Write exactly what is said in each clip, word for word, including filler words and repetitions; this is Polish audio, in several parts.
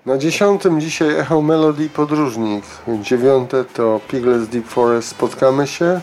Na dziesiątym dzisiaj Echo Melody Podróżnik. Dziewiąte to Piglets Deep Forest. Spotkamy się.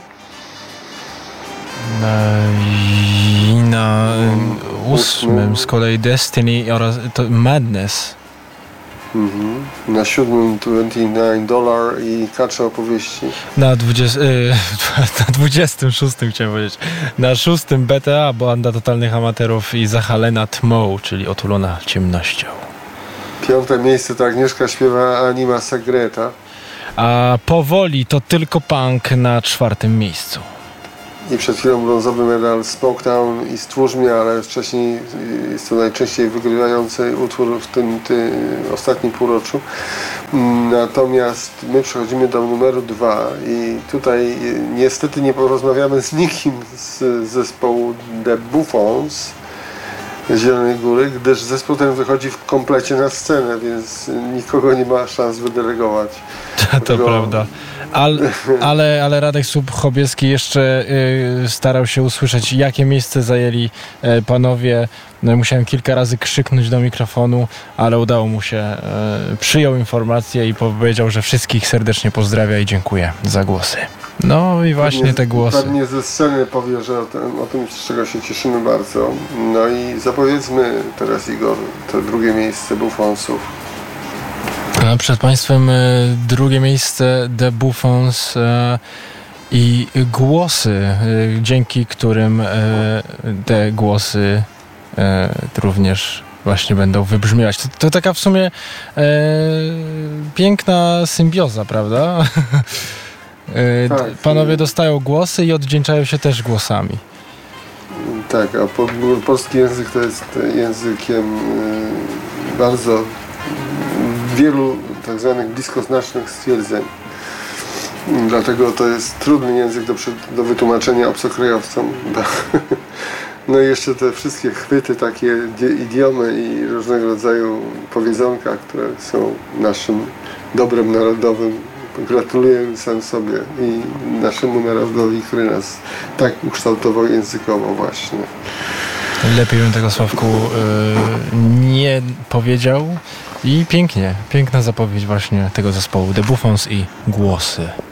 I na ósmym z kolei Destiny oraz to Madness. Mhm. Na siódmym dwadzieścia dziewięć dolar i Kacze opowieści. Na, dwudziest, yy, na dwudziestym szóstym chciałem powiedzieć. Na szóstym B T A, Banda Totalnych Amatorów i Zachalena Tmą, czyli Otulona Ciemnością. Piąte miejsce to Agnieszka śpiewa Anima Sagreta. A powoli to tylko punk na czwartym miejscu. I przed chwilą brązowy medal Smoketown i Stwórz mnie, ale wcześniej jest to najczęściej wygrywający utwór w tym, tym ostatnim półroczu. Natomiast my przechodzimy do numeru dwa i tutaj niestety nie porozmawiamy z nikim z zespołu The Buffons z Zielonej Góry, gdyż zespół ten wychodzi w komplecie na scenę, więc nikogo nie ma szans wydelegować. To, to prawda. Ale, ale, ale Radek Słup-Chobieski jeszcze y, starał się usłyszeć, jakie miejsce zajęli y, panowie. No, musiałem kilka razy krzyknąć do mikrofonu, ale udało mu się. Y, przyjął informację i powiedział, że wszystkich serdecznie pozdrawia i dziękuję za głosy. No i właśnie pewnie, te głosy. Pewnie ze sceny powie, że o tym, o tym, z czego się cieszymy bardzo. No i zapowiedzmy teraz, Igor, to drugie miejsce Buffonsów. A przed Państwem y, drugie miejsce The Buffons y, i głosy, y, dzięki którym y, te głosy y, również właśnie będą wybrzmiewać. To, to taka w sumie y, piękna symbioza, prawda? y, tak. Panowie dostają głosy i odwdzięczają się też głosami. Tak, a po, polski język to jest językiem y, bardzo wielu tak zwanych bliskoznacznych stwierdzeń. Dlatego to jest trudny język do, do wytłumaczenia obcokrajowcom. No i jeszcze te wszystkie chwyty, takie idiomy i różnego rodzaju powiedzonka, które są naszym dobrem narodowym. Gratuluję sam sobie i naszemu narodowi, który nas tak ukształtował językowo właśnie. Lepiej bym tego, Sławku, yy, nie powiedział. I pięknie, piękna zapowiedź właśnie tego zespołu The Buffons i głosy.